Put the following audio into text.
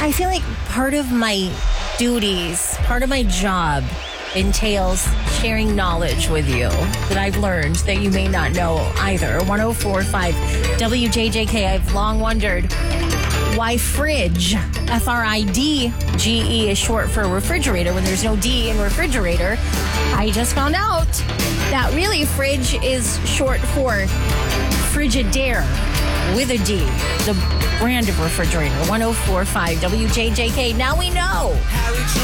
I feel like part of my duties, part of my job entails sharing knowledge with you that I've learned that you may not know either. 104.5 WJJK. I've long wondered why fridge, F-R-I-D-G-E, is short for refrigerator when there's no D in refrigerator. I just found out that really fridge is short for Frigidaire with a D, the brand of refrigerator. 104.5 WJJK. Now we know.